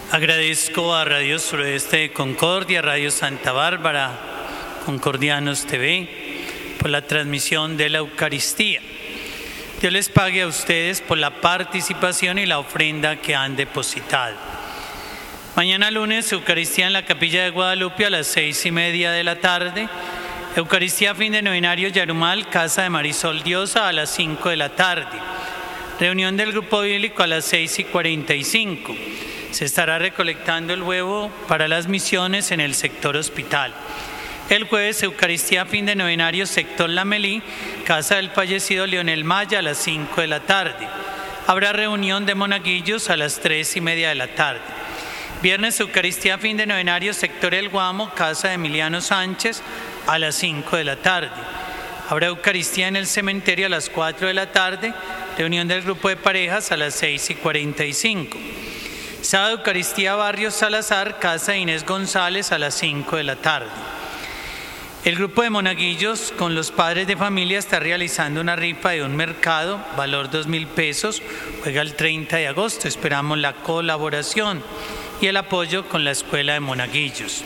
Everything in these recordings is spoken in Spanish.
Agradezco a Radio Suroeste de Concordia, Radio Santa Bárbara, Concordianos TV, por la transmisión de la Eucaristía. Dios les pague a ustedes por la participación y la ofrenda que han depositado. Mañana lunes, Eucaristía en la Capilla de Guadalupe a las 6:30 de la tarde. Eucaristía fin de novenario Yarumal, Casa de Marisol Diosa a las 5 de la tarde. Reunión del Grupo Bíblico a las 6:45. Se estará recolectando el huevo para las misiones en el sector hospital. El jueves, Eucaristía fin de novenario sector Lamelí, Casa del fallecido Leonel Maya a las 5 de la tarde. Habrá reunión de monaguillos a las 3:30 de la tarde. Viernes, Eucaristía fin de novenario sector El Guamo, Casa de Emiliano Sánchez a las 5 de la tarde. Habrá Eucaristía en el cementerio a las 4 de la tarde. Reunión del grupo de parejas a las 6:45. Sábado, Eucaristía Barrio Salazar, Casa de Inés González a las 5 de la tarde. El grupo de monaguillos con los padres de familia está realizando una rifa de un mercado, valor 2.000 pesos, juega el 30 de agosto. Esperamos la colaboración y el apoyo con la Escuela de Monaguillos.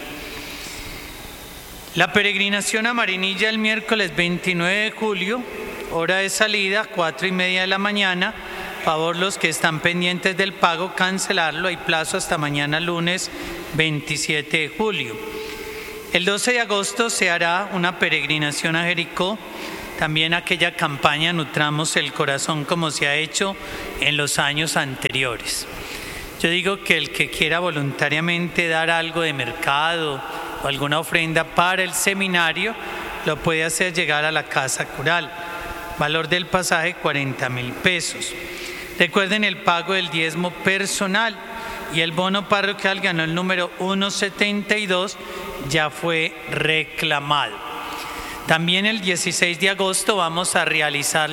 La peregrinación a Marinilla el miércoles 29 de julio, hora de salida, 4:30 de la mañana. Favor los que están pendientes del pago, cancelarlo. Hay plazo hasta mañana lunes 27 de julio. El 12 de agosto se hará una peregrinación a Jericó. También aquella campaña Nutramos el Corazón como se ha hecho en los años anteriores. Yo digo que el que quiera voluntariamente dar algo de mercado o alguna ofrenda para el seminario, lo puede hacer llegar a la Casa Cural. Valor del pasaje 40.000 pesos. Recuerden el pago del diezmo personal y el bono parroquial ganó el número 172, ya fue reclamado. También el 16 de agosto vamos a realizar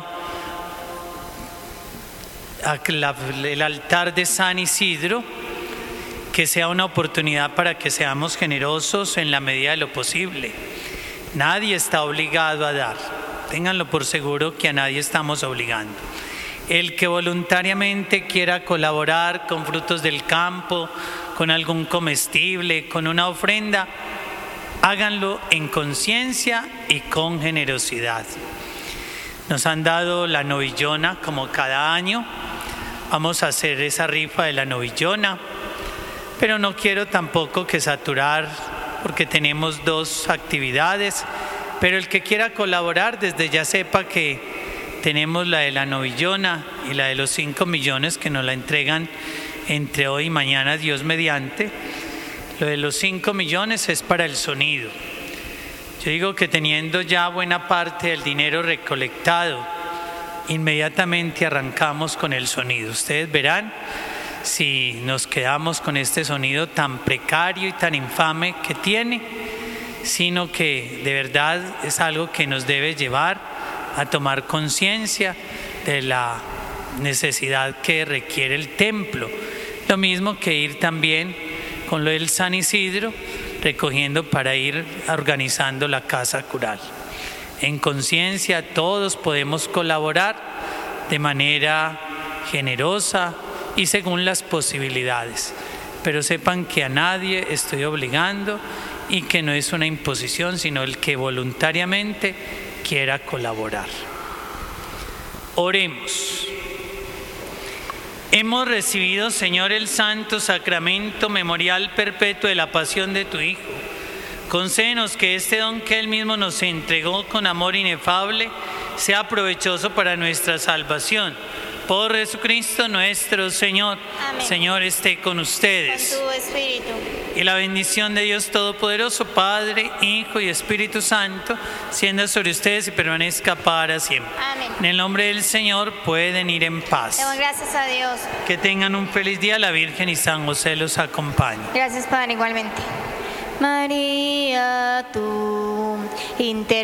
el altar de San Isidro, que sea una oportunidad para que seamos generosos en la medida de lo posible. Nadie está obligado a dar, ténganlo por seguro que a nadie estamos obligando. El que voluntariamente quiera colaborar con frutos del campo, con algún comestible, con una ofrenda, háganlo en conciencia y con generosidad. Nos han dado la novillona como cada año. Vamos a hacer esa rifa de la novillona, pero no quiero tampoco que saturar porque tenemos 2 actividades, pero el que quiera colaborar desde ya sepa que tenemos la de la novillona y la de los 5 millones que nos la entregan entre hoy y mañana, Dios mediante. Lo de los 5 millones es para el sonido. Yo digo que teniendo ya buena parte del dinero recolectado, inmediatamente arrancamos con el sonido. Ustedes verán si nos quedamos con este sonido tan precario y tan infame que tiene, sino que de verdad es algo que nos debe llevar a tomar conciencia de la necesidad que requiere el templo. Lo mismo que ir también con lo del San Isidro, recogiendo para ir organizando la Casa Cural. En conciencia todos podemos colaborar de manera generosa y según las posibilidades. Pero sepan que a nadie estoy obligando y que no es una imposición, sino el que voluntariamente quiera colaborar. Oremos. Hemos recibido, Señor, el santo sacramento memorial perpetuo de la pasión de tu Hijo. Concédenos que este don que Él mismo nos entregó con amor inefable sea provechoso para nuestra salvación. Por Jesucristo nuestro Señor. Amén. Señor esté con ustedes. Con tu espíritu. Y la bendición de Dios Todopoderoso, Padre, Hijo y Espíritu Santo, siendo sobre ustedes y permanezca para siempre. Amén. En el nombre del Señor pueden ir en paz. Demos gracias a Dios. Que tengan un feliz día. La Virgen y San José los acompañen. Gracias, Padre, igualmente. María, tú